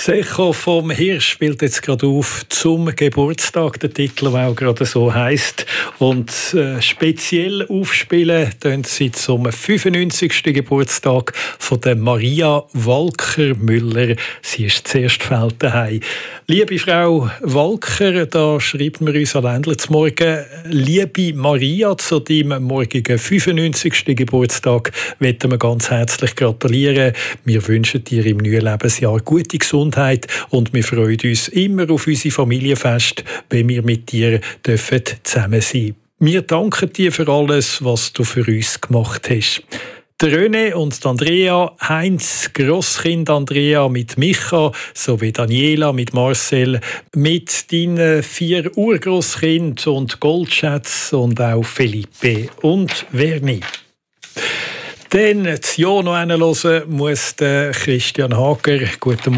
Das Echo vom Hirsch spielt jetzt gerade auf zum Geburtstag, der Titel, der auch gerade so heisst. Und speziell aufspielen tun sie zum 95. Geburtstag von der Maria Walker-Müller. Sie ist zuerst fällt daheim. Liebe Frau Walker, da schreibt mir uns an Ländler zum Morgen, liebe Maria, zu deinem morgigen 95. Geburtstag möchten wir ganz herzlich gratulieren. Wir wünschen dir im neuen Lebensjahr gute Gesundheit und wir freuen uns immer auf unsere Familienfest, wenn wir mit dir zusammen sein dürfen. Wir danken dir für alles, was du für uns gemacht hast. Der René und Andrea, Heinz, Grosskind Andrea mit Micha, sowie Daniela mit Marcel, mit deinen 4 Urgrosskind und Goldschätz und auch Felipe und Verni. Dann das Ja noch hören muss der Christian Hager. Guten Morgen.